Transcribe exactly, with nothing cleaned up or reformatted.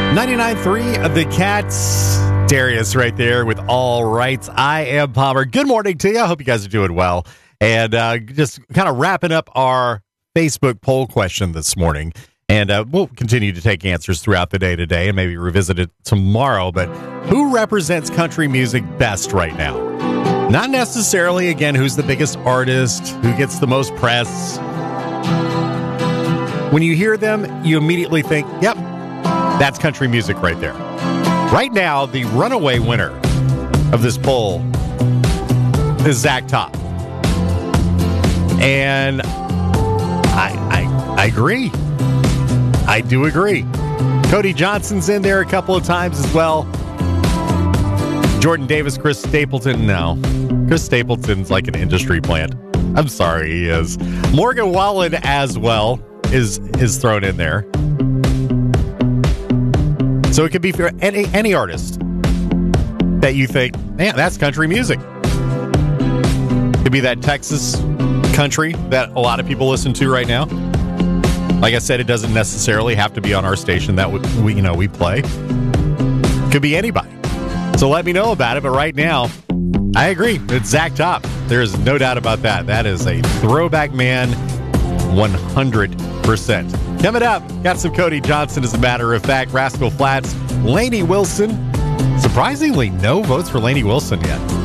ninety-nine point three of the Cats. Darius right there with All Rights. I am Palmer. Good morning to you. I hope you guys are doing well. And uh, just kind of wrapping up our Facebook poll question this morning. And uh, we'll continue to take answers throughout the day today and maybe revisit it tomorrow. But who represents country music best right now? Not necessarily, again, who's the biggest artist, who gets the most press. When you hear them, you immediately think, yep, that's country music right there. Right now, the runaway winner of this poll is Zach Top. And I, I, I agree. I do agree. Cody Johnson's in there a couple of times as well. Jordan Davis, Chris Stapleton, no. Chris Stapleton's like an industry plant. I'm sorry, he is. Morgan Wallen as well is is thrown in there. So it could be for any any artist that you think, man, that's country music. Could be that Texas country that a lot of people listen to right now. Like I said, it doesn't necessarily have to be on our station that we, you know, we play. Could be anybody. So let me know about it. But right now, I agree. It's Zach Top. There's no doubt about that. That is a throwback man, one hundred percent. Coming up, got some Cody Johnson, as a matter of fact. Rascal Flatts, Lainey Wilson. Surprisingly, no votes for Lainey Wilson yet.